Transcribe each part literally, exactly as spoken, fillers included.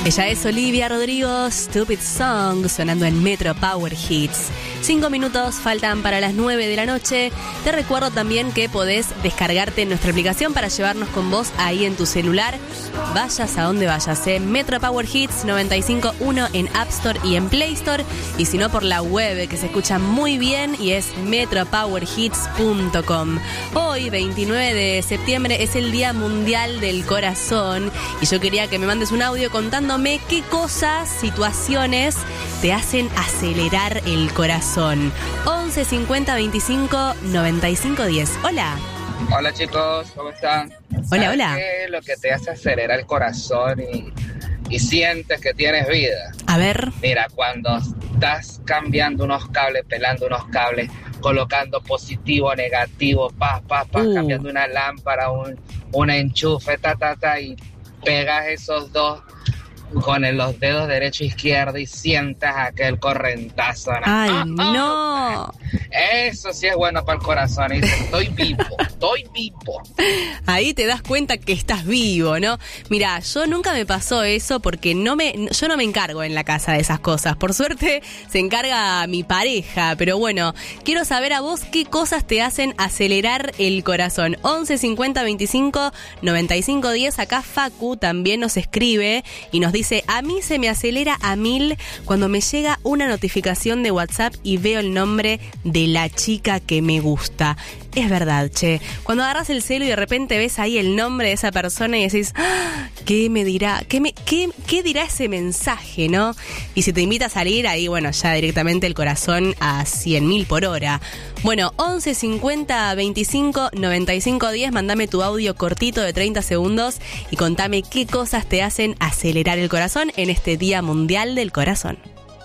Ella es Olivia Rodrigo, Stupid Song, sonando en Metro Power Hits. Cinco minutos faltan para las nueve de la noche. Te recuerdo también que podés descargarte nuestra aplicación para llevarnos con vos ahí en tu celular. Vayas a donde vayas, ¿eh? Metro Power Hits noventa y cinco punto uno en App Store y en Play Store. Y si no, por la web, que se escucha muy bien y es metro power hits punto com. Hoy, veintinueve de septiembre, es el Día Mundial del Corazón. Y yo quería que me mandes un audio contándome qué cosas, situaciones te hacen acelerar el corazón. once cincuenta veinticinco noventa y cinco diez. Hola. Hola chicos, ¿cómo están? Hola, hola. ¿Qué es lo que te hace acelerar el corazón y, y sientes que tienes vida? A ver. Mira, cuando estás cambiando unos cables, pelando unos cables, colocando positivo, negativo, pa, pa, pa, uh. cambiando una lámpara, un, un enchufe, ta, ta, ta, y pegas esos dos con el, los dedos derecho e izquierdo y sientas aquel correntazo. ¿No? ¡Ay, ¡Oh, no! oh! Eso sí es bueno para el corazón. Y dices, estoy vivo, estoy vivo. Ahí te das cuenta que estás vivo, ¿no? Mirá, yo nunca me pasó eso porque no me, yo no me encargo en la casa de esas cosas. Por suerte se encarga mi pareja. Pero bueno, quiero saber a vos qué cosas te hacen acelerar el corazón. once cincuenta veinticinco noventa y cinco diez. Acá Facu también nos escribe y nos dice: a mí se me acelera a mil cuando me llega una notificación de WhatsApp y veo el nombre de la chica que me gusta. Es verdad, che. Cuando agarras el celu y de repente ves ahí el nombre de esa persona y decís, ¡ah! ¿Qué me dirá? ¿Qué, me, qué, ¿Qué dirá ese mensaje, no? Y si te invita a salir, ahí, bueno, ya directamente el corazón a cien mil por hora. Bueno, once cincuenta veinticinco noventa y cinco diez, mandame tu audio cortito de treinta segundos y contame qué cosas te hacen acelerar el corazón en este Día Mundial del Corazón.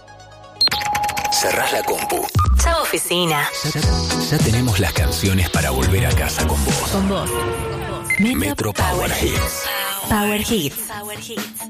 Cerrás la compu. Chao, oficina. Ya, ya tenemos las canciones para volver a casa con vos. Con vos. Metro, Metro Power Hits. Power Hits. Power Hits.